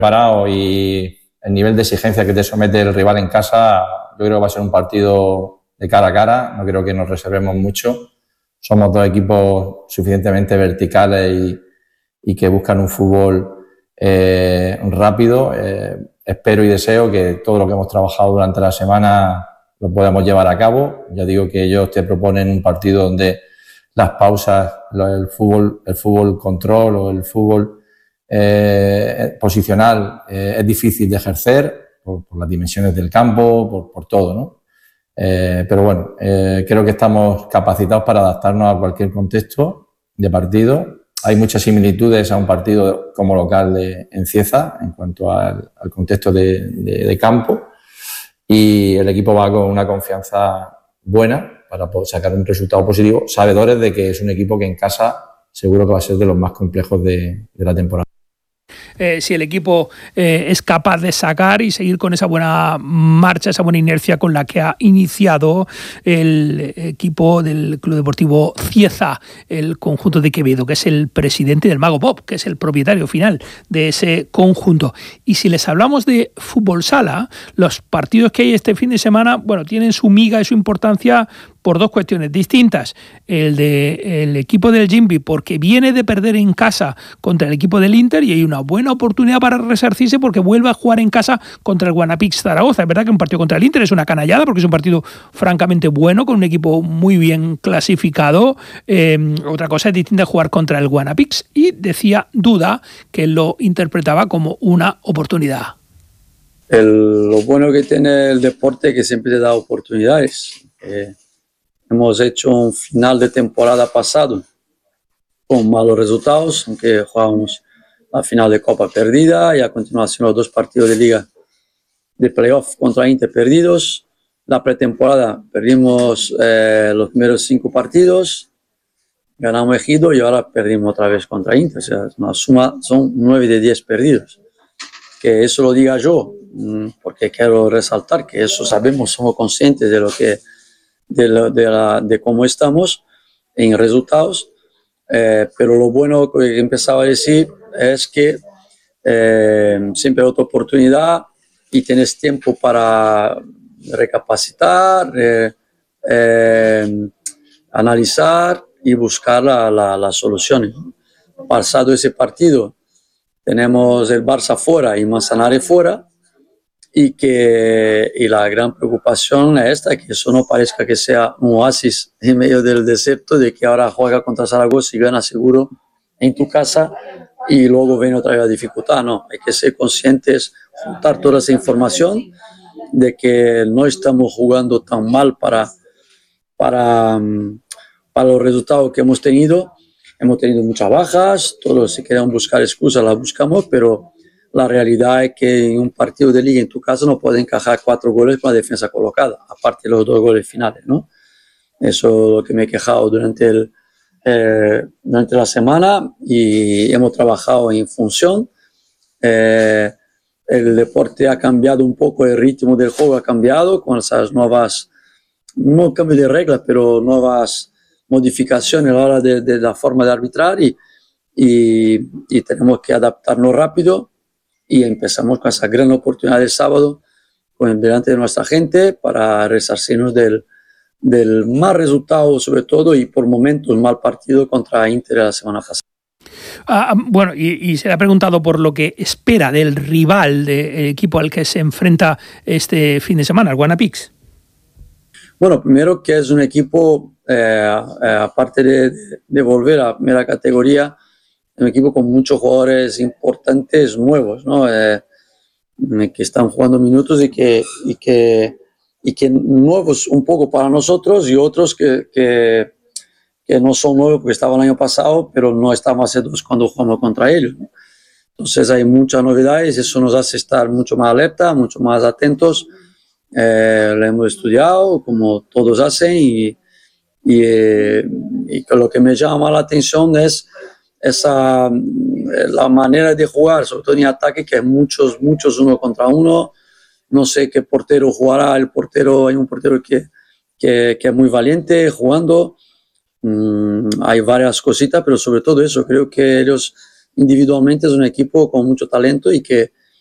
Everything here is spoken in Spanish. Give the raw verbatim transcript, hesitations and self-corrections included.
preparado y el nivel de exigencia que te somete el rival en casa, yo creo que va a ser un partido de cara a cara, no creo que nos reservemos mucho. Somos dos equipos suficientemente verticales y, y que buscan un fútbol eh, rápido. Eh, espero y deseo que todo lo que hemos trabajado durante la semana lo podamos llevar a cabo. Ya digo que ellos te proponen un partido donde las pausas, el fútbol, el fútbol control o el fútbol eh, posicional eh, es difícil de ejercer por, por las dimensiones del campo, por, por todo, ¿no? Eh, pero bueno, eh, creo que estamos capacitados para adaptarnos a cualquier contexto de partido. Hay muchas similitudes a un partido como local de, en Cieza en cuanto al, al contexto de, de, de campo, y el equipo va con una confianza buena para poder sacar un resultado positivo, sabedores de que es un equipo que en casa seguro que va a ser de los más complejos de, de la temporada. Eh, si el equipo eh, es capaz de sacar y seguir con esa buena marcha, esa buena inercia con la que ha iniciado el equipo del Club Deportivo Cieza, el conjunto de Quevedo, que es el presidente del Mago Pop, que es el propietario final de ese conjunto. Y si les hablamos de fútbol sala, los partidos que hay este fin de semana, bueno, tienen su miga y su importancia por dos cuestiones distintas. El de el equipo del Jimby, porque viene de perder en casa contra el equipo del Inter y hay una buena oportunidad para resarcirse porque vuelve a jugar en casa contra el Guanapix Zaragoza. Es verdad que un partido contra el Inter es una canallada porque es un partido francamente bueno, con un equipo muy bien clasificado. Eh, otra cosa es distinta jugar contra el Guanapix, y decía Duda que lo interpretaba como una oportunidad. El, lo bueno que tiene el deporte es que siempre te da oportunidades. Eh, Hemos hecho un final de temporada pasado con malos resultados, aunque jugamos la final de Copa perdida y a continuación los dos partidos de Liga de Playoff contra Inter perdidos. La pretemporada perdimos eh, los primeros cinco partidos, ganamos Ejido y ahora perdimos otra vez contra Inter. O sea, una suma, son nueve de diez perdidos. Que eso lo diga yo, porque quiero resaltar que eso sabemos, somos conscientes de lo que De, la, de, la, de cómo estamos en resultados, eh, pero lo bueno que empezaba a decir es que eh, siempre hay otra oportunidad y tienes tiempo para recapacitar, eh, eh, analizar y buscar la, la, las soluciones. Pasado ese partido tenemos el Barça fuera y Manzanares fuera, y que y la gran preocupación es esta, que eso no parezca que sea un oasis en medio del desierto, de que ahora juega contra Zaragoza y gana seguro en tu casa y luego viene otra vez la dificultad. No, hay que ser conscientes, juntar toda esa información de que no estamos jugando tan mal para, para, para los resultados que hemos tenido. Hemos tenido muchas bajas, todos si queremos buscar excusas las buscamos, pero la realidad es que en un partido de liga en tu casa no puedes encajar cuatro goles con la defensa colocada, aparte de los dos goles finales, ¿no? Eso es lo que me he quejado durante, el, eh, durante la semana y hemos trabajado en función. Eh, el deporte ha cambiado un poco, el ritmo del juego ha cambiado con esas nuevas, no cambio de reglas, pero nuevas modificaciones a la hora de, de la forma de arbitrar y, y, y tenemos que adaptarnos rápido. Y empezamos con esa gran oportunidad del sábado con, delante de nuestra gente para resarcirnos del, del mal resultado, sobre todo, y por momentos mal partido contra Inter la semana pasada. Ah, bueno, y, y se le ha preguntado por lo que espera del rival, del equipo al que se enfrenta este fin de semana, el Guanapix. Bueno, primero que es un equipo, eh, eh, aparte de, de volver a primera categoría, un equipo con muchos jugadores importantes nuevos, ¿no? Eh, que están jugando minutos y que, y, que, y que nuevos un poco para nosotros y otros que, que, que no son nuevos porque estaban el año pasado, pero no estaban hace dos cuando jugamos contra ellos, ¿no? Entonces hay muchas novedades, eso nos hace estar mucho más alerta, mucho más atentos. Eh, lo hemos estudiado como todos hacen y, y, eh, y lo que me llama la atención es esa, la manera de jugar, sobre todo en ataque, que hay muchos, muchos uno contra uno. No sé qué portero jugará, el portero, hay un portero que, que, que es muy valiente jugando. Mm, hay varias cositas, pero sobre todo eso, creo que ellos individualmente es un equipo con mucho talento y que,